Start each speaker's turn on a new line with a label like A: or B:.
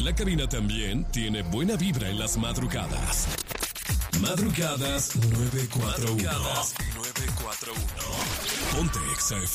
A: la cabina también tiene buena vibra en las madrugadas. Madrugadas 941. Ponte Exa FM.